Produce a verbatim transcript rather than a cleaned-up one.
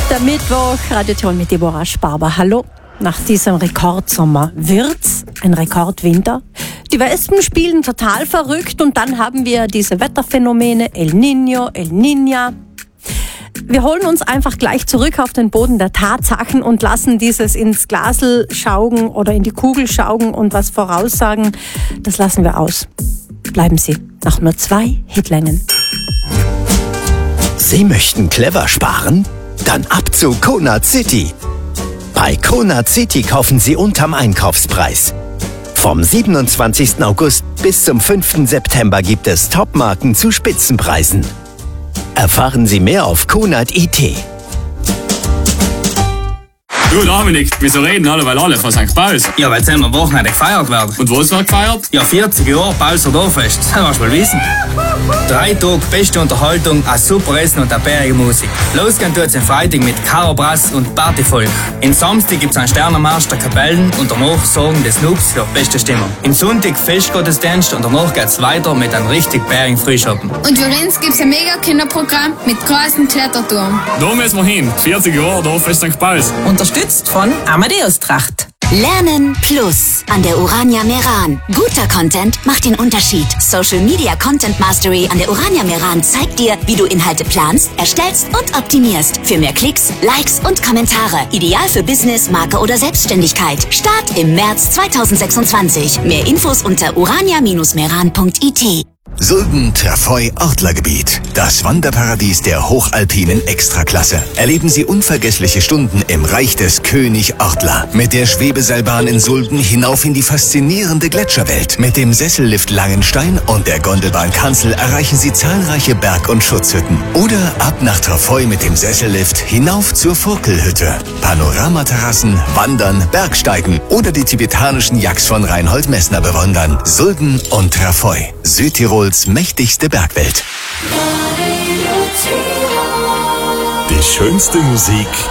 Der Mittwoch, Radioton mit Deborah Sparber. Hallo. Nach diesem Rekordsommer wird's ein Rekordwinter. Die Wespen spielen total verrückt und dann haben wir diese Wetterphänomene El Niño, El Niña. Wir holen uns einfach gleich zurück auf den Boden der Tatsachen und lassen dieses ins Glasl schaugen oder in die Kugel schaugen und was voraussagen, das lassen wir aus. Bleiben Sie nach nur zwei Hitlängen. Sie möchten clever sparen? Dann ab zu Conad City. Bei Conad City kaufen Sie unterm Einkaufspreis. Vom siebenundzwanzigsten August bis zum fünften September gibt es Topmarken zu Spitzenpreisen. Erfahren Sie mehr auf Conad punkt I T. Du Dominik, wieso reden alle, weil alle von Sankt Pauls? Ja, weil es am Wochenende gefeiert werden. Und wo ist wird gefeiert? Ja, vierzig Jahre Paulser Dorffest. Das willst du mal wissen. Drei Tage beste Unterhaltung, ein super Essen und eine bärige Musik. Losgehen tut's im Freitag mit Karo Brass und Partyvolk. Im Samstag gibt's einen Sternenmarsch der Kapellen und danach sorgen des Noobs für beste Stimmung. Im Sonntag Festgottesdienst und danach geht's weiter mit einem richtig bärigen Frühschoppen. Und Jorenz gibt's ein mega Kinderprogramm mit großen Kletterturm. Da müssen wir hin. vierzig Jahre Dorffest Sankt Pauls. Unterstützt von Amadeus Tracht. Lernen Plus an der Urania Meran. Guter Content macht den Unterschied. Social Media Content Mastery an der Urania Meran zeigt dir, wie du Inhalte planst, erstellst und optimierst. Für mehr Klicks, Likes und Kommentare. Ideal für Business, Marke oder Selbstständigkeit. Start im März zweitausendsechsundzwanzig. Mehr Infos unter urania meran punkt I T. Sulden-Trefoi-Ortlergebiet. Das Wanderparadies der hochalpinen Extraklasse. Erleben Sie unvergessliche Stunden im Reich des König Ortler. Mit der Schwebeseilbahn in Sulden hinauf in die faszinierende Gletscherwelt. Mit dem Sessellift Langenstein und der Gondelbahn Kanzel erreichen Sie zahlreiche Berg- und Schutzhütten. Oder ab nach Trefoi mit dem Sessellift hinauf zur Furkelhütte. Panoramaterrassen, Wandern, Bergsteigen oder die tibetanischen Yaks von Reinhold Messner bewundern. Sulden und Trefoi. Südtirols mächtigste Bergwelt. Die schönste Musik